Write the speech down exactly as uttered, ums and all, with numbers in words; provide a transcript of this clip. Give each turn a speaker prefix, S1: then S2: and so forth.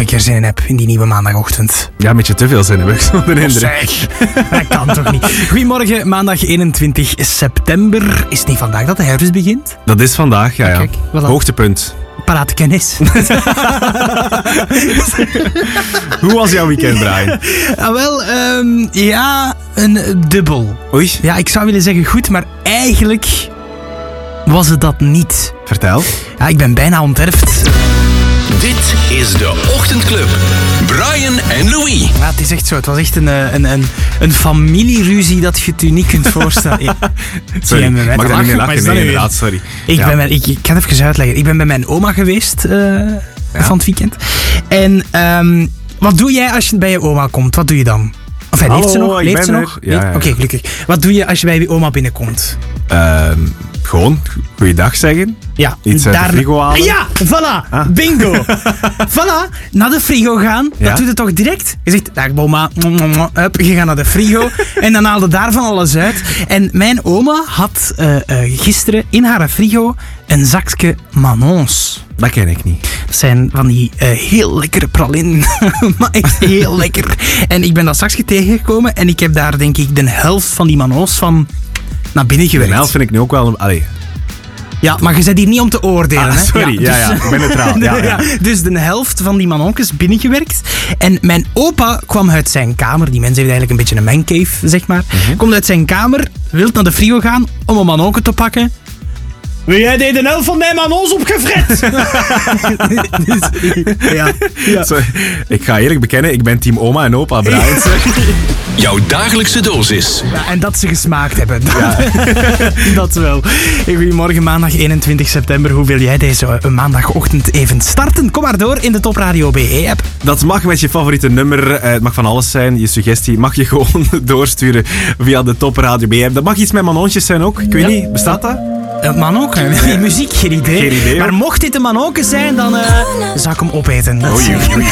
S1: ik er zin in heb in die nieuwe maandagochtend.
S2: Ja, een beetje te veel zin heb ik zo de indruk.
S1: Dat kan toch niet. Goedemorgen, maandag eenentwintig september. Is het niet vandaag dat de herfst begint?
S2: Dat is vandaag, ja. ja.
S1: Kijk, voilà.
S2: Hoogtepunt.
S1: Parate kennis.
S2: Hoe was jouw weekend, Brian?
S1: Ah, wel, um, ja, een dubbel.
S2: Oei.
S1: Ja, ik zou willen zeggen goed, maar eigenlijk was het dat niet.
S2: Vertel.
S1: Ja, ik ben bijna onterfd.
S3: Dit is de Ochtendclub. Brian en Louis.
S1: Ja, het is echt zo. Het was echt een, een, een, een familieruzie dat je het je niet kunt voorstellen. Ja.
S2: Sorry,
S1: Zie je,
S2: mag daar niet meer
S1: maar
S2: lachen?
S1: is dat
S2: Nee,
S1: nu
S2: inderdaad, sorry.
S1: Ik,
S2: ja.
S1: ben mijn, ik, ik ga het even uitleggen. Ik ben bij mijn oma geweest uh, ja. van het weekend. En um, wat doe jij als je bij je oma komt? Wat doe je dan? Of hij leeft ze nog?
S2: ik
S1: Leeft
S2: ben
S1: ze
S2: er.
S1: nog?
S2: Ja, ja, ja.
S1: Oké, okay, gelukkig. Wat doe je als je bij je oma binnenkomt?
S2: Uh, gewoon goeiedag zeggen.
S1: Ja,
S2: iets uit de frigo halen.
S1: Ja, voilà. Ah. Bingo. Voilà. Naar de frigo gaan. Ja? Dat doe je toch direct? Je zegt, dag oma. Up, je gaat naar de frigo. En dan haal je daarvan alles uit. En mijn oma had uh, uh, gisteren in haar frigo een zakje Manons.
S2: Dat ken ik niet.
S1: Dat zijn van die uh, heel lekkere pralinen. Maar echt heel lekker. En ik ben dat zakje tegengekomen. En ik heb daar denk ik de helft van die Manons van naar binnen gewerkt.
S2: De helft vind ik nu ook wel... Een, allee.
S1: Ja, maar je bent hier niet om te oordelen.
S2: Ah, sorry,
S1: hè?
S2: ja, ja,
S1: dus,
S2: ja, ik ben neutraal. Ja, ja.
S1: Ja, dus de helft van die manonkes binnengewerkt. En mijn opa kwam uit zijn kamer. Die mens heeft eigenlijk een beetje een mancave, zeg maar. Mm-hmm. Komt uit zijn kamer, wil naar de frigo gaan om een manonke te pakken. Wil jij de helft van mijn manons opgefret? dus, ja, ja.
S2: Sorry, ik ga eerlijk bekennen, ik ben team oma en opa, Brian.
S3: Jouw dagelijkse dosis.
S1: Ja, en dat ze gesmaakt hebben. Ja. Dat wel. Goedemorgen, maandag eenentwintig september. Hoe wil jij deze uh, maandagochtend even starten? Kom maar door in de Top Radio B E-app.
S2: Dat mag met je favoriete nummer. Uh, het mag van alles zijn. Je suggestie mag je gewoon doorsturen via de Top Radio B E-app. Dat mag iets met manontjes zijn ook. Ik weet ja. niet, bestaat dat?
S1: Uh, manonke? Nee, muziek, geen idee.
S2: Geen idee.
S1: Maar mocht dit een manonke zijn, dan uh, zou ik hem opeten. Dat
S2: oei, oei, oei.